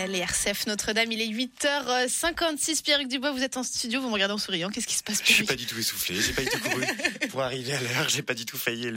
les RCF Notre-Dame. Il est 8h56. Pierrick Dubois, vous êtes en studio, vous me regardez en souriant. Qu'est-ce qui se passe, Je suis Pierrick ? pas du tout essoufflé, j'ai pas du tout couru pour arriver à l'heure, j'ai pas du tout failli